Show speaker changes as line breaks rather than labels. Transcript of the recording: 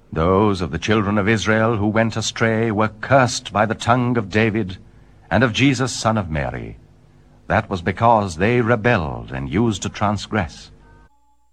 Those of the children of Israel who went astray were cursed by the tongue of David and of Jesus, son of Mary. That was because they rebelled and used to transgress.